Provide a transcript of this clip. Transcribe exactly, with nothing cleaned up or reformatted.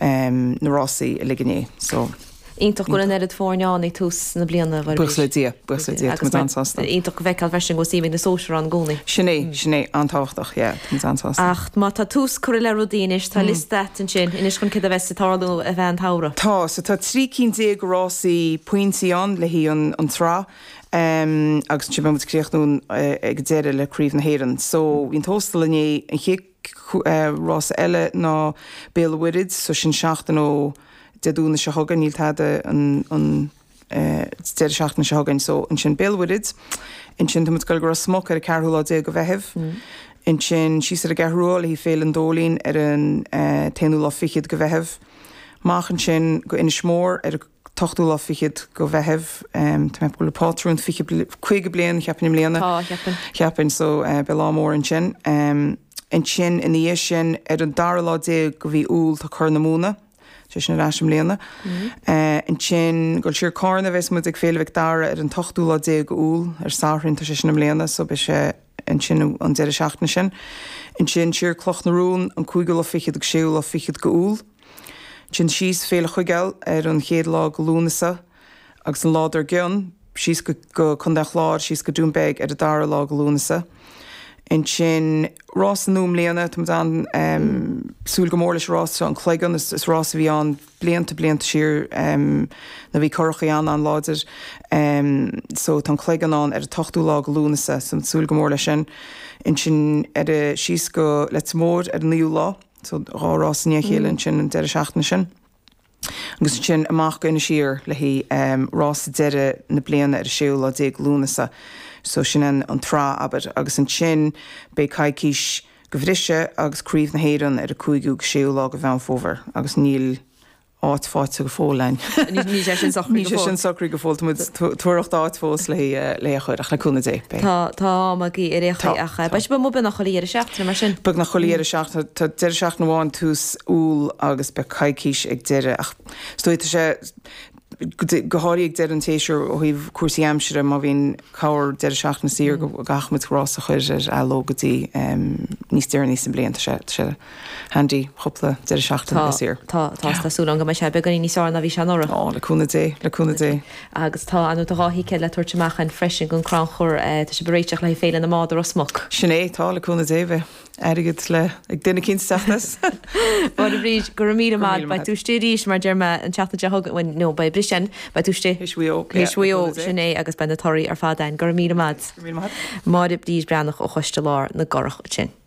um, na Rossi a ligané. So Íntoch go an erid fórneán í tús na bliana bhar Buchs le dia, buchs le dia, agus tá ansasta. íntoch go bheicáil versin go síimh na sóisiir an gcónaí. Sinné, sinné antáhachtach, yeah, tá ansasta. Ach, má tá tús chuir le rodínis tá listat an sin inis chun cid a bheits táú a bheith an tára. Tá, so tá trí cín déag Rossi pointí an le hí an an trá. Um, agus si bheith críochtún ag déire le críomh na héan. So hín tóstal inné an chéic Ross eile ná béal wirid, so sin seachtain ó deúna se hagan níl táide an déir seachtain se hagan, so an sin béal wirid, in sin tamid goil gur smoc ar a cearthúlá dé go bheitheh, in sin sí ar a garthúil hí féil an dólín ar an téanúlá fichiid go bheitheh, máchan sin go ina smór ar a tochtúlá fichiid go bheitheh, tá mé bhfuil pátrún chuige blian cheapan im léana. Tá, cheapan. Cheapan, so be lámór an sin. In sin in dhé sin ar an darlá dé go bhí úl tá chur na múna, sé sin ráisiim léana. In sin goil siar cána bheits mu ag féileh dara ar an tochtúlá dé go úl ar sáirinn tá sé sin am léana, so be sé in sin an déire seachna sin. In sin siar cloch na rún an cúigil a fichiid ag séúil a fichiid go úl. Sin síos féle chuigeil ar an chéad lá go lúnasa agus an lád ar gceann, síos go chundach láir síos go dúnbeig ar a dara lá go lúnasa. In sin rás an núm léana, tá an um, súil go mór leis rás an chléigan is, is rás a bhí an blianta blianta siar um, na bhí chorachaí an an láidir. Um, so tá chléigan an ar a tochtú lá go lúnasa san súil go mór leis sin. In sin ar a síos go le mór ar an níú lá, so rárás ní chélann sin an deire seachna sin. Agus sin amach go ina siar le hí um, rás deire na bliana ar a séú lá dé lúnasa. So sin an trá abad agus an sin be caiicís go bhrise agus críomh na héan ar a cúigú séú lá go bhean fóver agus níl áit fáite go fólain. Ní sé sin sacrí Ní sin sacrí go fólt mu tuairecht áit fós le le chuir ach leúna dé. Tá tá magí i récha acha. Bais ba mba nach cholíar seachna mar sin. Bug nach cholíar seachna tá deir seach na bháin tús úl agus be caiicís ag deire ach stoite sé goáí ag deir an téisiir ó híh cuasí amsere má bhín cáir deir seach na sír go gachmid rás a chuir ar elógadtí níos deir níos an blianta sé se handí chopla deir seachtain sír. Tá tású an go me se beganí níosána bhí se nóra. Á leúna dé leúna dé. Agus tá anú aráí ce le tuairteach an freisin gon crán chur tá sé beréiteach le féile na máidir os smoc. Sinné tá leúna déh. Airigid le ag duine cinnteachnas. Bá a bríd go mí mád ba túiste ríis mar dearma an teachta de thugin nó ba brisin ba túiste Hishuió Hishuió sinné agus ben na toirí ar fádain go mí mád. Máid ib díos breannach ó chuiste lár na gorach sin.